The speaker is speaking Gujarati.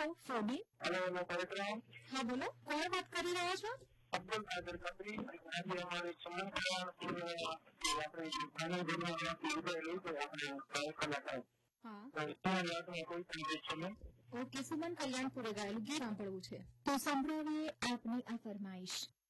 ફોડી. હેલો કાર્યક્રમ. હા બોલો, કોણ વાત કરી રહ્યા છો? અબ્દુલ કાદર કતરી. આજે અમારી સમાચાર આપણે ઓકે, સુમન કલ્યાણપુરે ગાયેલું ગીત સાંભળવું છે તો સંભળાવીએ આપની આ ફરમાઈશ.